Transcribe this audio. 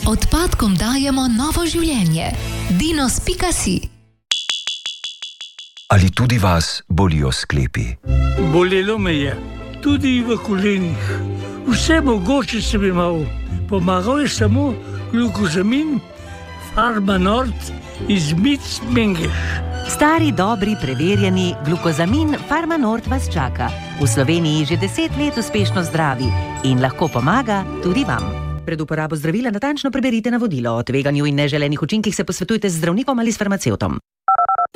Odpadkom dajemo novo življenje. Dinos.si. Ali tudi vas bolijo sklepi? Bolelo me je, tudi v kolenih. Vse mogoče sem imel. Pomagal je samo glukozamin Farmanort iz Mengeš. Stari, dobri, preverjeni glukozamin Farmanort vas čaka. V Sloveniji že 10 let uspešno zdravi in lahko pomaga tudi vam. Pred uporabo zdravila natančno preberite navodilo. O tveganju in neželenih učinkih se posvetujte z zdravnikom ali s farmacevtom.